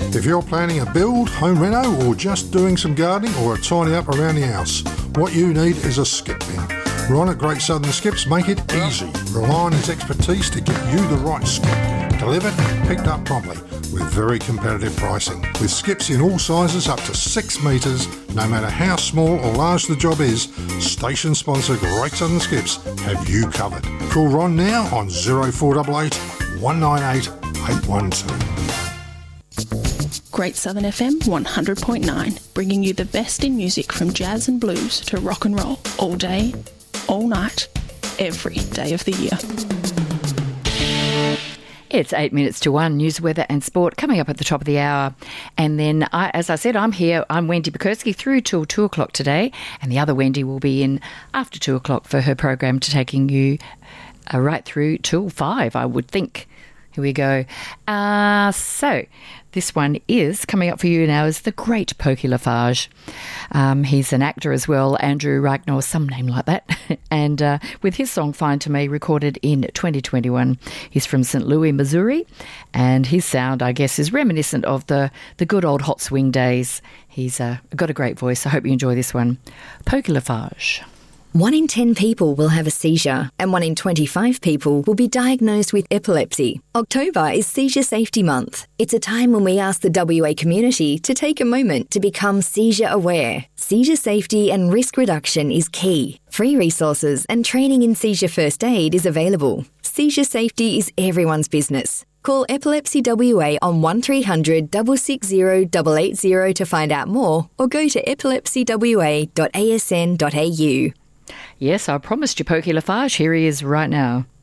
If you're planning a build, home reno, or just doing some gardening or a tidy up around the house, what you need is a skip bin. Ron at Great Southern Skips make it easy. Rely on his expertise to get you the right skip, delivered and picked up promptly with very competitive pricing. With skips in all sizes up to 6 metres, no matter how small or large the job is, station sponsor Great Southern Skips have you covered. Call Ron now on 0488 198 812. Great Southern FM 100.9, bringing you the best in music from jazz and blues to rock and roll, all day, all night, every day of the year. It's 8 minutes to 1, news, weather and sport coming up at the top of the hour. And then, as I said, I'm here. I'm Wendy Bukursky through till 2 o'clock today. And the other Wendy will be in after 2 o'clock for her program to taking you right through till 5, I would think. Here we go. So this one is coming up for you now is the great Pokey Lafarge. He's an actor as well, Andrew Reichner, some name like that. And with his song Fine to Me, recorded in 2021. He's from St. Louis, Missouri. And his sound, I guess, is reminiscent of the good old hot swing days. He's got a great voice. I hope you enjoy this one. Pokey Lafarge. 1 in 10 people will have a seizure, and 1 in 25 people will be diagnosed with epilepsy. October is Seizure Safety Month. It's a time when we ask the WA community to take a moment to become seizure aware. Seizure safety and risk reduction is key. Free resources and training in seizure first aid is available. Seizure safety is everyone's business. Call Epilepsy WA on 1300 660 880 to find out more, or go to epilepsywa.asn.au. Yes, I promised you Pokey Lafarge. Here he is right now.